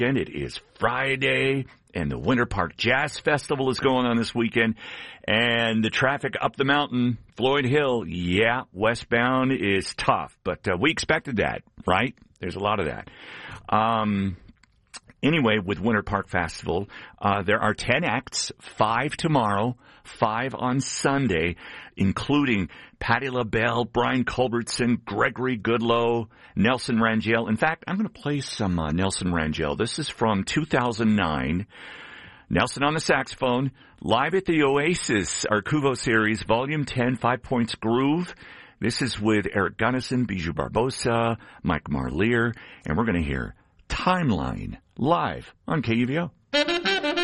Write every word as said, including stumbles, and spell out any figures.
And it is Friday, and the Winter Park Jazz Festival is going on this weekend. And the traffic up the mountain, Floyd Hill, yeah, westbound is tough. But uh, we expected that, right? There's a lot of that. Um, anyway, with Winter Park Festival, uh, there are ten acts, five tomorrow, five on Sunday, including Patti LaBelle, Brian Culbertson, Gregory Goodloe, Nelson Rangel. In fact, I'm going to play some uh, Nelson Rangel. This is from two thousand nine. Nelson on the saxophone, live at the Oasis Arcuvo Series, Volume ten, Five Points Groove. This is with Eric Gunnison, Bijou Barbosa, Mike Marlier, and we're going to hear Timeline live on K U V O.